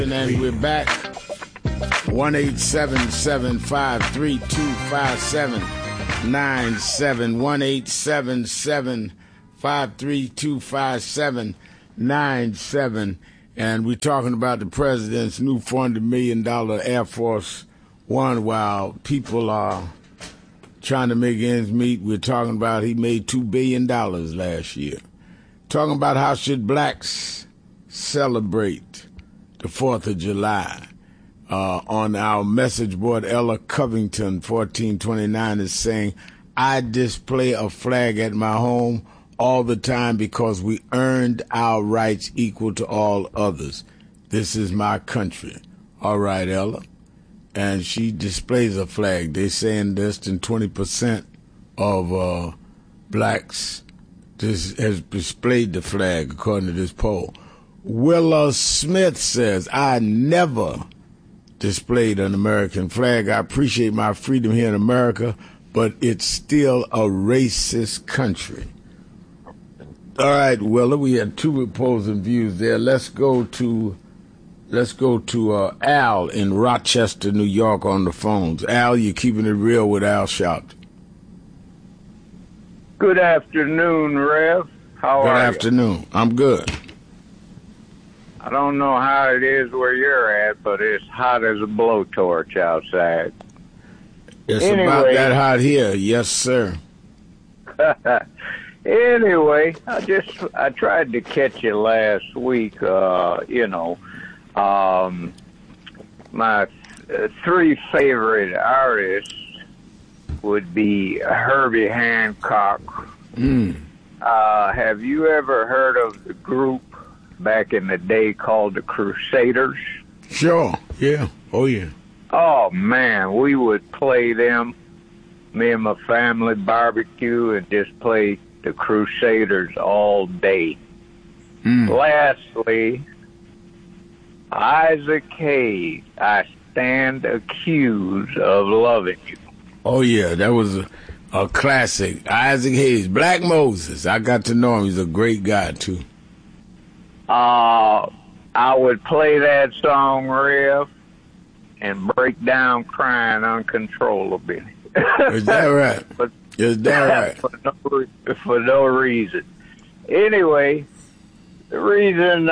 And we're back. 1-877-532-5797. 1-877-532-5797. And we're talking about the president's new $400 million Air Force One while people are trying to make ends meet. We're talking about he made $2 billion last year. Talking about how should blacks celebrate the 4th of July. On our message board, Ella Covington, 1429, is saying, I display a flag at my home all the time because we earned our rights equal to all others. This is my country. All right, Ella. And she displays a flag. They're saying less than 20% of blacks has displayed the flag, according to this poll. Willa Smith says, I never displayed an American flag. I appreciate my freedom here in America, but it's still a racist country. All right, Willa, we had two opposing views there. Let's go to Al in Rochester, New York on the phones. Al, you're keeping it real with Al Sharpton. Good afternoon, Rev. How are you? Good afternoon. I'm good. I don't know how it is where you're at, but it's hot as a blowtorch outside. It's about that hot here. Yes, sir. Anyway, I tried to catch you last week. My three favorite artists would be Herbie Hancock. Have you ever heard of the group back in the day called the Crusaders? Sure, yeah. Oh, yeah. Oh, man, we would play them, me and my family barbecue, and just play the Crusaders all day. Lastly, Isaac Hayes, I stand accused of loving you. Oh, yeah, that was a classic. Isaac Hayes, Black Moses. I got to know him. He's a great guy, too. I would play that song, Rev, and break down crying uncontrollably. Is that right? Is that right? For no reason. Anyway, the reason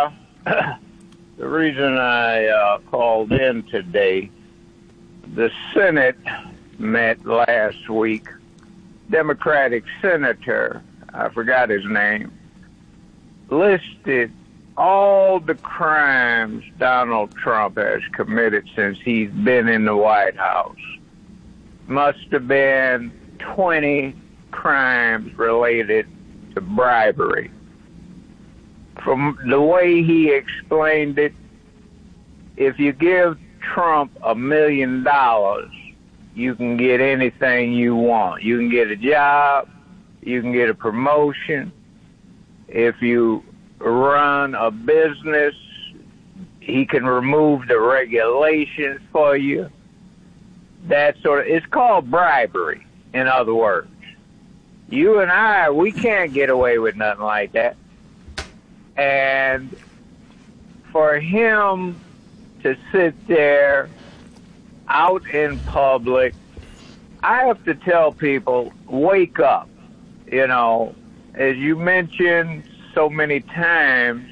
I called in today, the Senate met last week. Democratic senator, I forgot his name, listed all the crimes Donald Trump has committed since he's been in the White House. Must have been 20 crimes related to bribery. From the way he explained it, if you give Trump $1 million, you can get anything you want. You can get a job, you can get a promotion. If you run a business, he can remove the regulations for you. That sort of, it's called bribery, in other words. You and I, we can't get away with nothing like that. And for him to sit there out in public, I have to tell people, wake up. You know, as you mentioned so many times,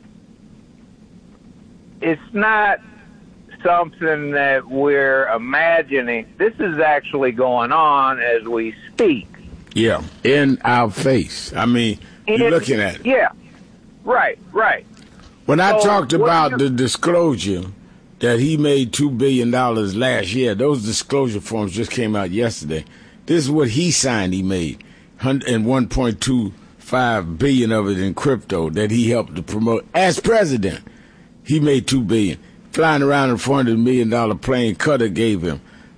it's not something that we're imagining. This is actually going on as we speak. Yeah, in our face. I mean, you're looking at it. Yeah, right. When I talked about the disclosure that he made $2 billion last year, those disclosure forms just came out yesterday. This is what he signed he made, and $1.25 billion of it in crypto that he helped to promote. As president, he made $2 billion. Flying around in a $400 million plane Qatar gave him.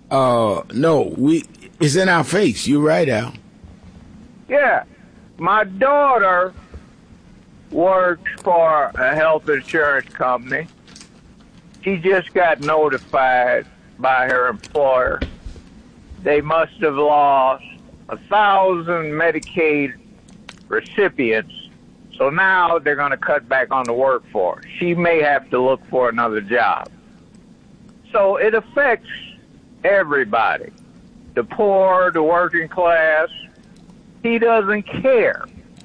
It's in our face. You're right, Al. Yeah. My daughter works for a health insurance company. She just got notified by her employer. They must have lost 1,000 Medicaid recipients So now they're going to cut back on the workforce. She may have to look for another job. So it affects everybody, the poor, the working class. He doesn't care.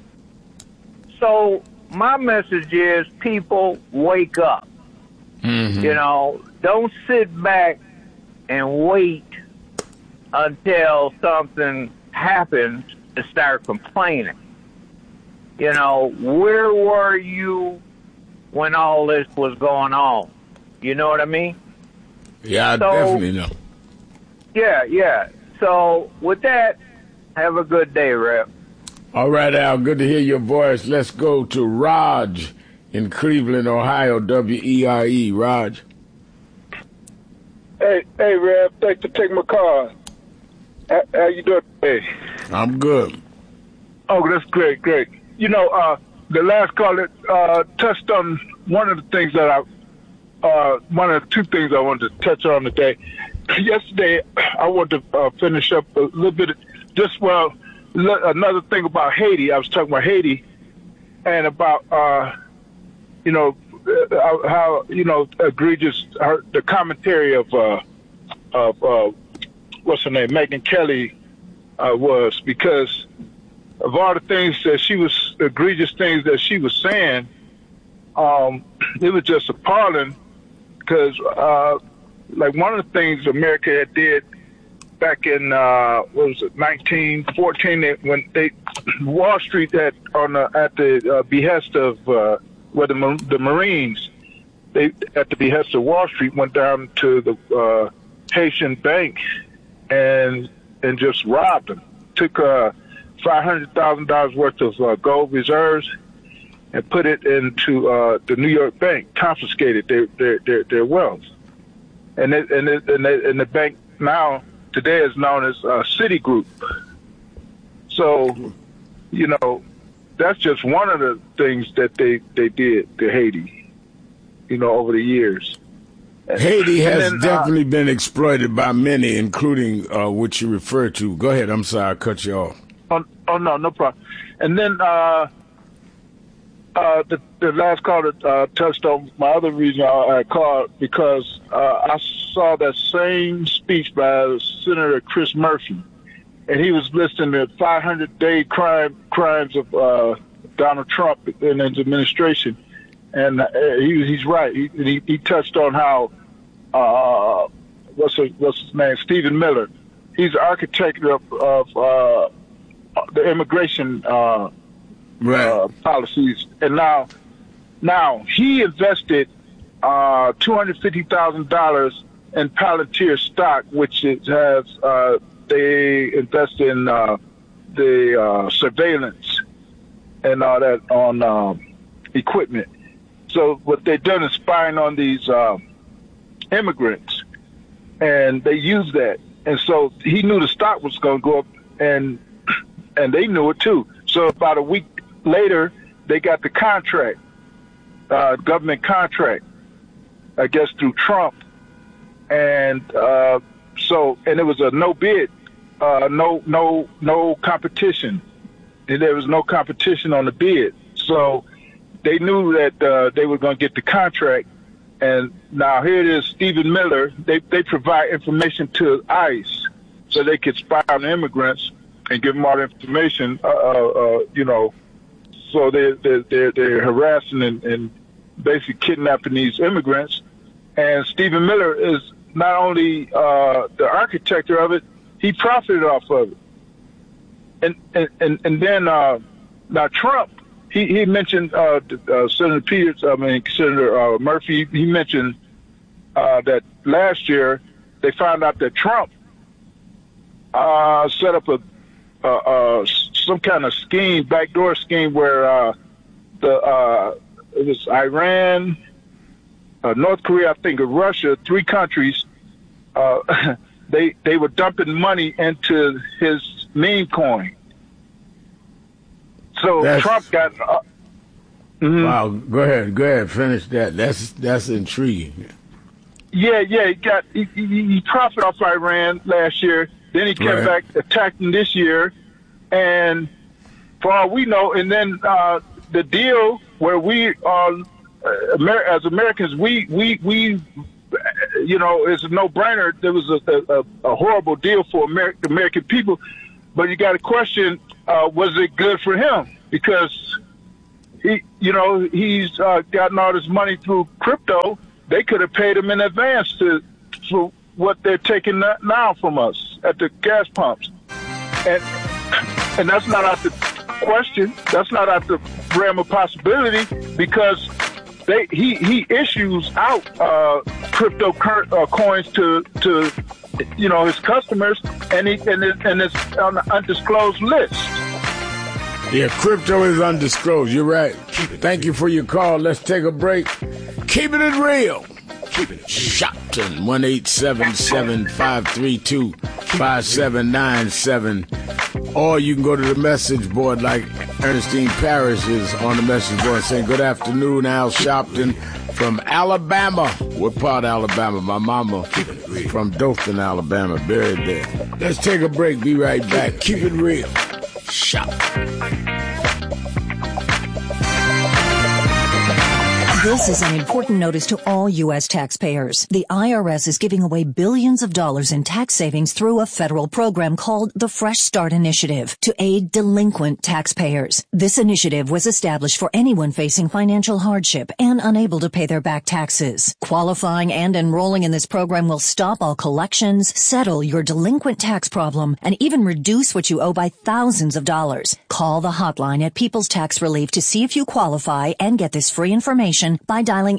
So my message is, people, wake up. Mm-hmm. You know, don't sit back and wait until something happens to start complaining. You know, where were you when all this was going on? You know what I mean? Yeah, I definitely know. Yeah. So with that, have a good day, Rep. All right, Al, good to hear your voice. Let's go to Raj in Cleveland, Ohio, WERE. Raj. Hey, Rep, thanks for taking my call. How you doing today? I'm good. Oh, that's great. You know, the last caller touched on one of the things that one of the two things I wanted to touch on today. Yesterday, I wanted to finish up a little bit, another thing about Haiti. I was talking about Haiti and about, how, egregious the commentary of what's her name, Megyn Kelly was, because of all the things that egregious things that she was saying. It was just appalling because, like, one of the things America had did back in 1914, when Wall Street at the behest of the Marines, they at the behest of Wall Street went down to the Haitian bank and just robbed them. Took $500,000 worth of gold reserves and put it into the New York bank, confiscated their wealth, and the bank now today is known as Citigroup. So, you know, that's just one of the things that they did to Haiti, you know, over the years. Haiti has definitely been exploited by many, including what you referred to. Go ahead. I'm sorry, I cut you off. Oh no problem. And then the last caller touched on my other reason I called, because I saw that same speech by Senator Chris Murphy, and he was listing the 500-day crimes of Donald Trump and his administration, and he's right. He touched on how what's his name, Stephen Miller. He's the architect of the immigration policies, and now he invested $250,000 in Palantir stock, which has they invest in the surveillance and all that on equipment. So what they've done is spying on these immigrants, and they use that. And so he knew the stock was going to go up, and they knew it too. So about a week later, they got the contract, government contract, I guess through Trump, and it was a no bid, no competition. There was no competition on the bid, so they knew that they were going to get the contract. And now here it is, Stephen Miller. They provide information to ICE so they could spy on the immigrants and give them all the information. So they're harassing and basically kidnapping these immigrants. And Stephen Miller is not only the architect of it, he profited off of it. And then now Trump, he mentioned Senator Murphy. He mentioned that last year they found out that Trump set up some kind of scheme, backdoor scheme, where it was Iran, North Korea, I think, and Russia, three countries. They were dumping money into his meme coin. So Trump got. Wow, go ahead, finish that. That's intriguing. Yeah, he profited off Iran last year. Then he came back attacking this year, and for all we know, and then the deal where we are, as Americans, we you know, it's a no-brainer. There was a horrible deal for the American people, but you got to question, was it good for him? Because he's gotten all this money through crypto. They could have paid him in advance for what they're taking now from us at the gas pumps, and that's not out the question. That's not out the realm of possibility, because he issues out crypto coins to his customers, and it's on an undisclosed list. Yeah, crypto is undisclosed. You're right. Thank you for your call. Let's take a break. Keeping it real. Shopton, 1-877-532-5797. Or you can go to the message board like Ernestine Parrish is on the message board saying, good afternoon, Al Shopton from Alabama. What part of Alabama? My mama from Dothan, Alabama, buried there. Let's take a break. Be right back. Keep it real. Shop. This is an important notice to all U.S. taxpayers. The IRS is giving away billions of dollars in tax savings through a federal program called the Fresh Start Initiative to aid delinquent taxpayers. This initiative was established for anyone facing financial hardship and unable to pay their back taxes. Qualifying and enrolling in this program will stop all collections, settle your delinquent tax problem, and even reduce what you owe by thousands of dollars. Call the hotline at People's Tax Relief to see if you qualify and get this free information by dialing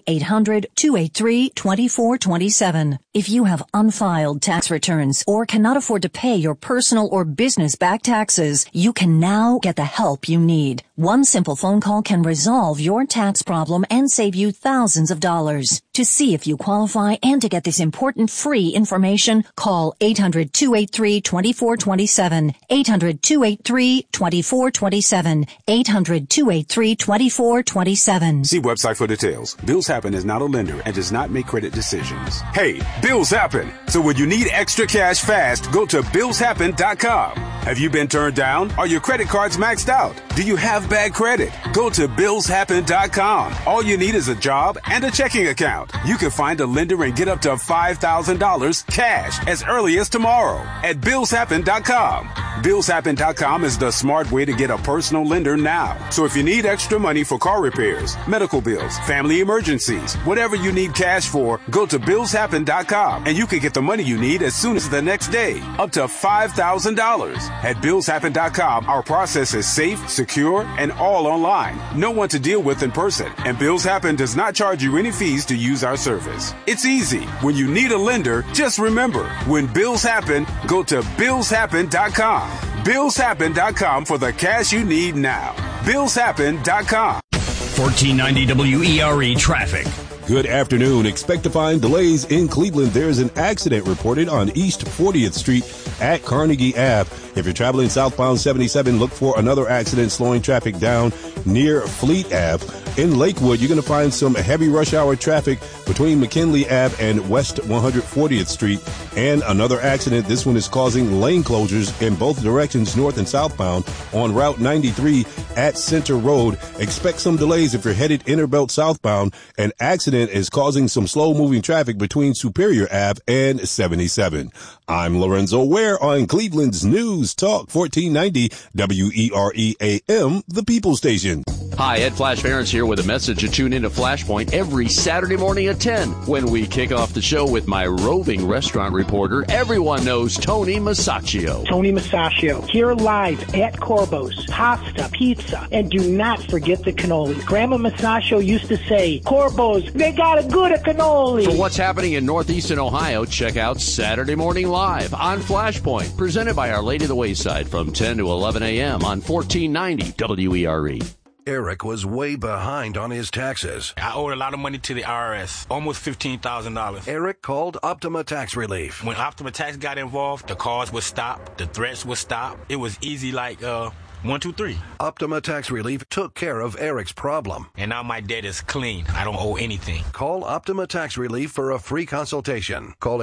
800-283-2427. If you have unfiled tax returns or cannot afford to pay your personal or business back taxes, you can now get the help you need. One simple phone call can resolve your tax problem and save you thousands of dollars. To see if you qualify and to get this important free information, call 800-283-2427, 800-283-2427, 800-283-2427. See website for details. Bills Happen is not a lender and does not make credit decisions. Hey, Bills Happen. So when you need extra cash fast, go to BillsHappen.com. Have you been turned down? Are your credit cards maxed out? Do you have bad credit? Go to BillsHappen.com. All you need is a job and a checking account. You can find a lender and get up to $5,000 cash as early as tomorrow at BillsHappen.com. BillsHappen.com is the smart way to get a personal lender now. So if you need extra money for car repairs, medical bills, family emergencies, whatever you need cash for, go to BillsHappen.com and you can get the money you need as soon as the next day, up to $5,000. At BillsHappen.com, our process is safe, secure, and all online. No one to deal with in person, and Bills Happen does not charge you any fees to use our service. It's easy. When you need a lender, just remember, when bills happen, go to BillsHappen.com. BillsHappen.com for the cash you need now. BillsHappen.com. 1490 WERE traffic. Good afternoon. Expect to find delays in Cleveland. There's an accident reported on East 40th Street at Carnegie Ave. If you're traveling southbound 77, look for another accident slowing traffic down near Fleet Ave. In Lakewood, you're going to find some heavy rush hour traffic between McKinley Ave and West 140th Street. And another accident. This one is causing lane closures in both directions, north and southbound, on Route 93 at Center Road. Expect some delays if you're headed Innerbelt southbound. An accident is causing some slow-moving traffic between Superior Ave and 77. I'm Lorenzo Ware on Cleveland's News Talk 1490 WERE AM, the People Station. Hi, Ed Flash Barons here with a message to tune into Flashpoint every Saturday morning at 10 when we kick off the show with my roving restaurant reporter. Everyone knows Tony Masaccio. Tony Masaccio, here live at Corbo's, pasta, pizza, and do not forget the cannoli. Grandma Masaccio used to say, Corbo's, they got a good cannoli. For what's happening in Northeastern Ohio, check out Saturday Morning Live on Flashpoint, presented by Our Lady of the Wayside from 10 to 11 a.m. on 1490 WERE. Eric was way behind on his taxes. I owed a lot of money to the IRS, almost $15,000. Eric called Optima Tax Relief. When Optima Tax got involved, the calls would stop, the threats would stop. It was easy like 1, 2, 3. Optima Tax Relief took care of Eric's problem. And now my debt is clean. I don't owe anything. Call Optima Tax Relief for a free consultation. Call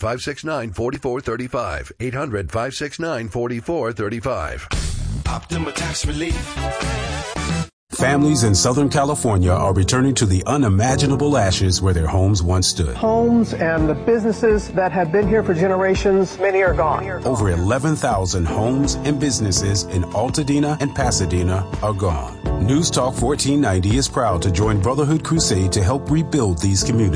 800-569-4435. 800-569-4435. Optima Tax Relief. Families in Southern California are returning to the unimaginable ashes where their homes once stood. Homes and the businesses that have been here for generations, many are gone. Over 11,000 homes and businesses in Altadena and Pasadena are gone. News Talk 1490 is proud to join Brotherhood Crusade to help rebuild these communities.